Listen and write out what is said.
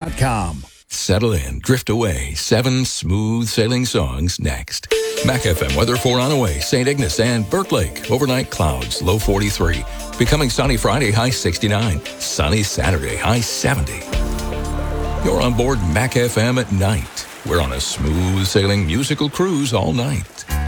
MacFM.com. Settle in, drift away. 7 smooth sailing songs next. MacFM weather for Onaway, St. Ignace, and Burt Lake. Overnight clouds, low 43. Becoming sunny Friday, high 69. Sunny Saturday, high 70. You're on board MacFM at night. We're on a smooth sailing musical cruise all night.